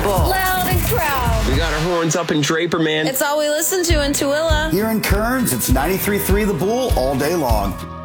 Bull. Loud and proud. We got our horns up in Draper, man. It's all we listen to in Tooele. Here in Kearns, it's 93.3 The Bull all day long.